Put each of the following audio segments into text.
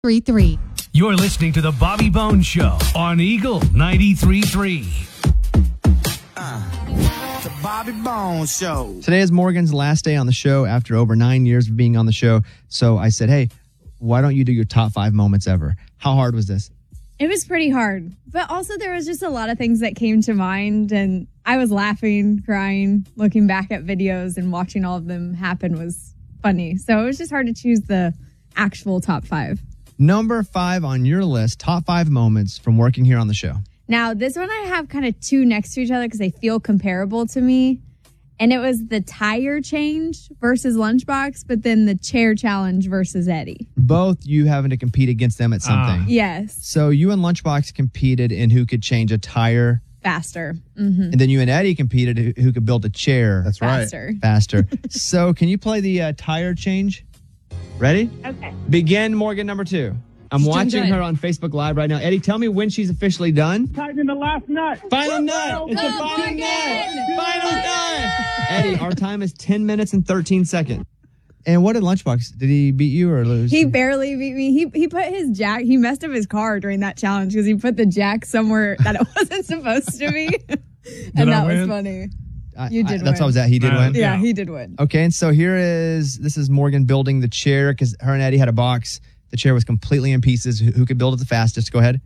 93.3. You're listening to The Bobby Bones Show on Eagle 93.3. The Bobby Bones Show. Today is Morgan's last day on the show after over 9 years of being on the show. So I said, hey, why don't you do your top 5 moments ever? How hard was this? It was pretty hard, but also there was just a lot of things that came to mind, and I was laughing, crying, looking back at videos and watching all of them happen was funny. So it was just hard to choose the actual top 5. Number 5 on your list, top 5 moments from working here on the show. Now, this one I have kind of two next to each other because they feel comparable to me. And it was the tire change versus Lunchbox, but then the chair challenge versus Eddie. Both you having to compete against them at something. Yes. So you and Lunchbox competed in who could change a tire. Faster. Mm-hmm. And then you and Eddie competed who could build a chair. That's Faster. right. Faster. So can you play the tire change? Ready? Okay. Begin Morgan number 2. I'm watching her on Facebook Live right now. Eddie, tell me when she's officially done. Tighten the last nut. Final nut. It's the final nut. Final nut. Eddie, our time is 10 minutes and 13 seconds. And what did Lunchbox? Did he beat you or lose? He barely beat me. He put his jack, he messed up his car during that challenge because he put the jack somewhere that it wasn't supposed to be. And that was funny. You did win. That's what I was at. He did win? Yeah, he did win. Okay, and so this is Morgan building the chair because her and Eddie had a box. The chair was completely in pieces. Who could build it the fastest? Go ahead.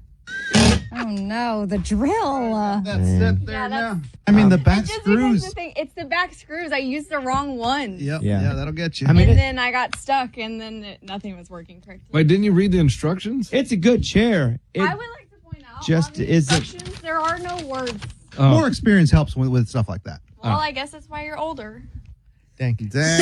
Oh, no. The drill. That's it there Yeah, now. I mean, the back Just screws. because the thing, it's the back screws. I used the wrong one. Yep. Yeah. Yeah, that'll get you. I mean, And then I got stuck, and then nothing was working correctly. Wait, didn't you read the instructions? it's a good chair. I would like to point out, just on the isn't- instructions, there are no words. More experience helps with stuff like that. Well, I guess that's why you're older. Dang.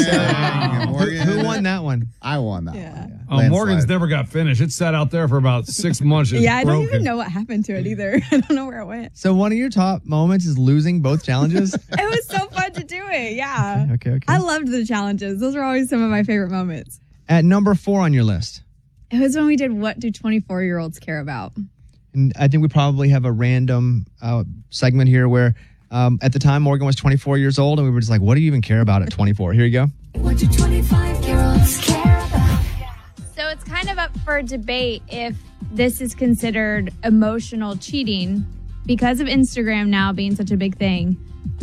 Dang, Morgan. Who won that one? I won that Yeah. one. Oh, Landslide. Morgan's never got finished. It sat out there for about 6 months. It's Yeah, I don't broken. even know what happened to it either. I don't know where it went. So one of your top moments is losing both challenges? It was so fun to do it. Yeah. Okay. I loved the challenges. Those were always some of my favorite moments. At number 4 on your list. It was when we did What Do 24-Year-Olds Care About? And I think we probably have a random segment here where at the time Morgan was 24 years old and we were just like, what do you even care about at 24? Here you go. What do 25-year-olds care about? So it's kind of up for debate if this is considered emotional cheating because of Instagram now being such a big thing.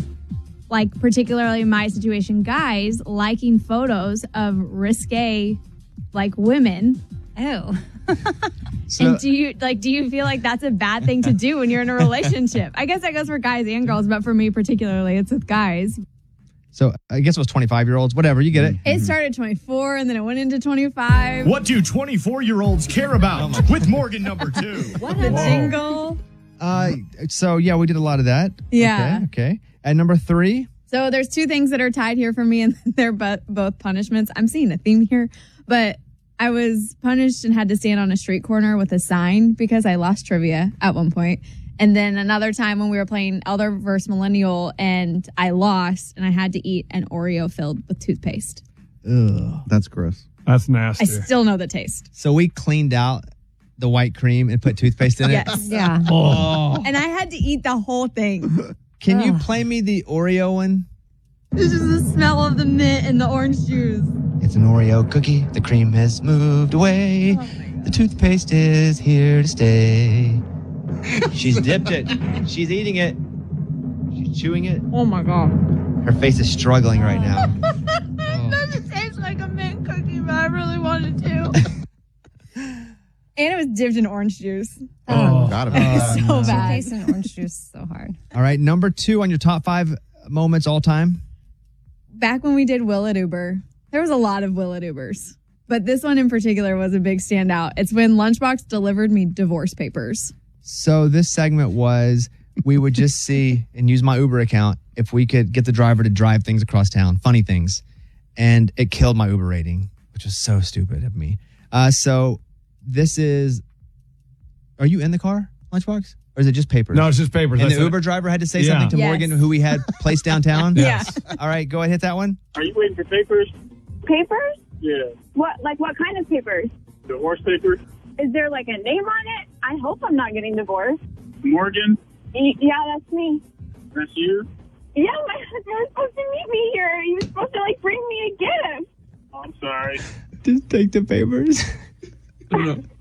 Like, particularly in my situation, guys liking photos of risque, like, women. Oh. So, And do you feel like that's a bad thing to do when you're in a relationship? I guess that goes for guys and girls, but for me particularly, it's with guys. so I guess it was 25-year-olds. Whatever, you get it. It started 24 and then it went into 25. What do 24-year-olds care about? With Morgan number 2. The jingle. So yeah, we did a lot of that. Yeah. Okay. At number 3. So there's two things that are tied here for me, and they're both punishments. I'm seeing a theme here, but I was punished and had to stand on a street corner with a sign because I lost trivia at one point. And then another time when we were playing Elder vs. Millennial and I lost and I had to eat an Oreo filled with toothpaste. Ugh. That's gross. That's nasty. I still know the taste. So we cleaned out the white cream and put toothpaste in it. Yes. Yeah. Oh. And I had to eat the whole thing. Can you play me the Oreo one? This is the smell of the mint and the orange juice. It's an Oreo cookie. The cream has moved away. The toothpaste is here to stay. She's dipped it. She's eating it. She's chewing it. Oh my God. Her face is struggling right now. It doesn't taste like a mint cookie, but I really wanted to. And it was dipped in orange juice. Gotta be. So bad. Showcase and orange juice so hard. All right, number 2 on your top 5 moments all time. Back when we did Will It Uber, there was a lot of Will It Ubers. But this one in particular was a big standout. It's when Lunchbox delivered me divorce papers. So this segment was we would just see and use my Uber account if we could get the driver to drive things across town, funny things. And it killed my Uber rating, which was so stupid of me. So this is, are you in the car, Lunchbox? Or is it just papers? No, it's just papers. And That's the it. Uber driver had to say Yeah. something to Yes. Morgan, who we had placed downtown? Yes. All right, go ahead, hit that one. Are you waiting for papers? Papers? Yeah. What kind of papers? Divorce papers? Is there like a name on it? I hope I'm not getting divorced. Morgan? Yeah, that's me. That's you? Yeah, my husband was supposed to meet me here. He was supposed to like bring me a gift. I'm sorry. Just take the papers.